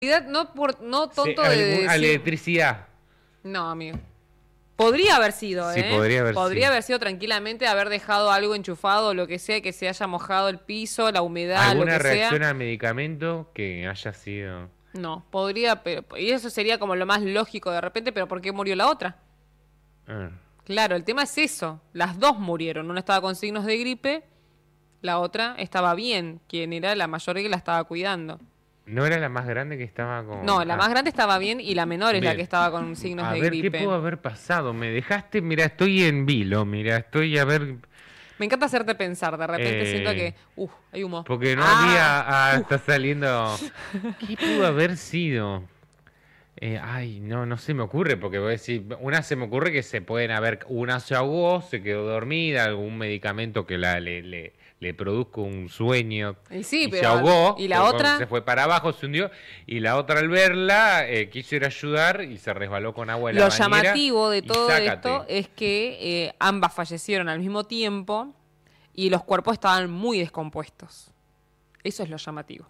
no tonto de decir... electricidad. No, amigo. Podría haber sido, Sí, ¿eh? podría haber sido tranquilamente haber dejado algo enchufado o lo que sea, que se haya mojado el piso, la humedad, lo ¿Alguna que sea. reacción al medicamento que haya sido...? No, podría, pero... Y eso sería como lo más lógico de repente, pero ¿por qué murió la otra? Claro, el tema es eso. Las dos murieron. Una estaba con signos de gripe, la otra estaba bien. Quien era la mayor que la estaba cuidando. ¿No era la más grande que estaba con...? No, la más grande estaba bien y la menor es la que estaba con signos de gripe. A ver, ¿qué pudo haber pasado? Me dejaste, mira, estoy en vilo, mira, estoy a ver... Me encanta hacerte pensar, de repente siento que... hay humo. Porque no había... está saliendo... ¿Qué pudo haber sido? No se me ocurre, porque voy a decir, una se me ocurre que se pueden haber... Una se ahogó, se quedó dormida, algún medicamento que le produzca un sueño y sí, se ahogó, y la otra se fue para abajo, se hundió, y la otra al verla quiso ir a ayudar y se resbaló con agua de la bañera. Lo llamativo de todo esto es que ambas fallecieron al mismo tiempo y los cuerpos estaban muy descompuestos. Eso es lo llamativo.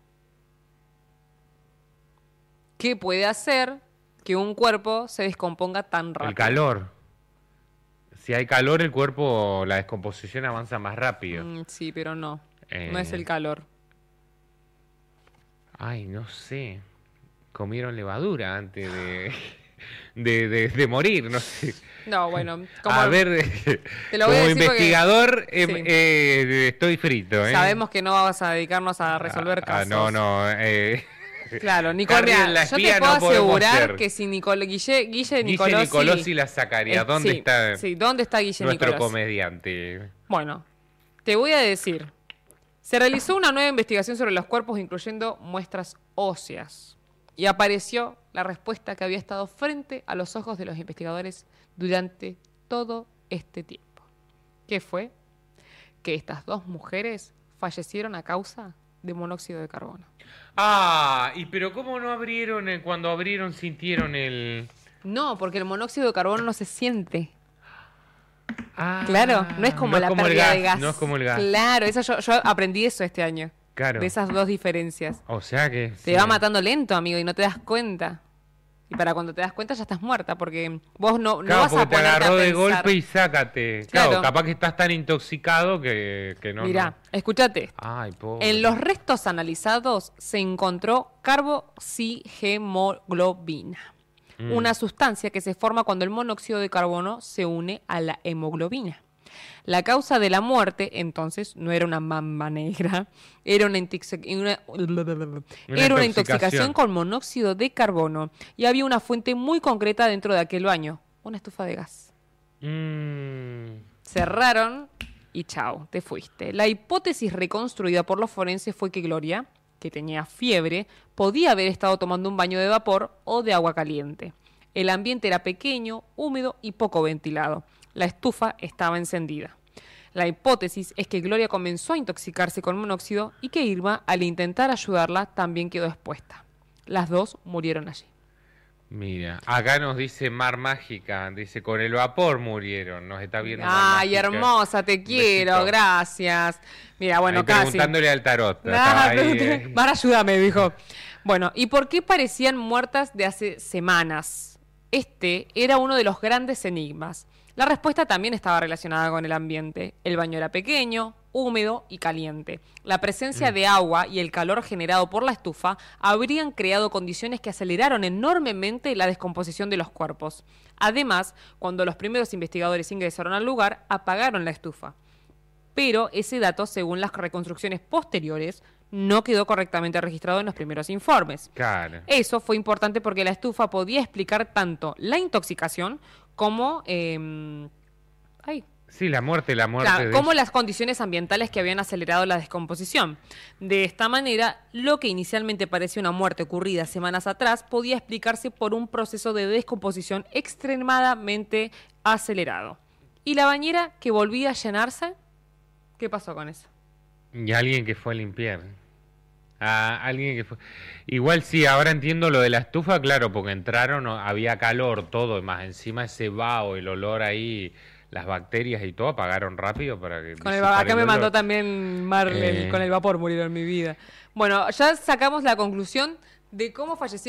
¿Qué puede hacer que un cuerpo se descomponga tan rápido? El calor. Si hay calor, el cuerpo, la descomposición avanza más rápido. Sí, pero no. No es el calor. Ay, no sé. Comieron levadura antes de morir, no sé. No, bueno. A ver, te lo voy como a decir investigador sí. Estoy frito. Sabemos que no vas a dedicarnos a resolver casos. No. Claro, Nicolás, yo te puedo asegurar que si Guille Nicolosi la sacaría. ¿Dónde está? Sí, ¿dónde está Guille nuestro Nicolosi? comediante? Bueno, te voy a decir. Se realizó una nueva investigación sobre los cuerpos, incluyendo muestras óseas. Y apareció la respuesta que había estado frente a los ojos de los investigadores durante todo este tiempo. ¿Qué fue? Que estas dos mujeres fallecieron a causa de monóxido de carbono. Pero ¿cómo no abrieron? Cuando abrieron sintieron el... No, porque el monóxido de carbono no se siente. Claro, no es como la pérdida de gas. No es como el gas. Claro, eso yo aprendí eso este año. Claro. De esas dos diferencias. O sea que... Te va matando lento, amigo, y no te das cuenta. Y para cuando te das cuenta ya estás muerta, porque vos no vas a ponerte a pensar. Te agarró de golpe y sácate. Claro, capaz que estás tan intoxicado que no... Mirá, escúchate. Ay, pobre. En los restos analizados se encontró carboxihemoglobina. Una sustancia que se forma cuando el monóxido de carbono se une a la hemoglobina. La causa de la muerte, entonces, no era una mamba negra, era una intoxicación con monóxido de carbono. Y había una fuente muy concreta dentro de aquel baño, una estufa de gas. Cerraron y chao, te fuiste. La hipótesis reconstruida por los forenses fue que Gloria, que tenía fiebre, podía haber estado tomando un baño de vapor o de agua caliente. El ambiente era pequeño, húmedo y poco ventilado. La estufa estaba encendida. La hipótesis es que Gloria comenzó a intoxicarse con monóxido y que Irma, al intentar ayudarla, también quedó expuesta. Las dos murieron allí. Mira, acá nos dice Mar Mágica, dice, con el vapor murieron, nos está viendo Mar Ay, Mágica. Hermosa, te quiero, besito. Gracias. Mira, bueno, ahí casi. Preguntándole al tarot. Mar, ayúdame, dijo. Bueno, ¿y por qué parecían muertas de hace semanas? Este era uno de los grandes enigmas. La respuesta también estaba relacionada con el ambiente. El baño era pequeño, húmedo y caliente. La presencia de agua y el calor generado por la estufa habrían creado condiciones que aceleraron enormemente la descomposición de los cuerpos. Además, cuando los primeros investigadores ingresaron al lugar, apagaron la estufa. Pero ese dato, según las reconstrucciones posteriores, no quedó correctamente registrado en los primeros informes. Claro. Eso fue importante porque la estufa podía explicar tanto la intoxicación como... Sí, la muerte. Claro, como las condiciones ambientales que habían acelerado la descomposición. De esta manera, lo que inicialmente parecía una muerte ocurrida semanas atrás podía explicarse por un proceso de descomposición extremadamente acelerado. ¿Y la bañera que volvía a llenarse? ¿Qué pasó con eso? Y alguien que fue a limpiar. Alguien que fue... Igual sí, ahora entiendo lo de la estufa, claro, porque entraron, había calor, todo, y más encima ese vaho, el olor ahí, las bacterias y todo, apagaron rápido para que... Acá me mandó también Marley, con el vapor murieron en mi vida. Bueno, ya sacamos la conclusión de cómo falleció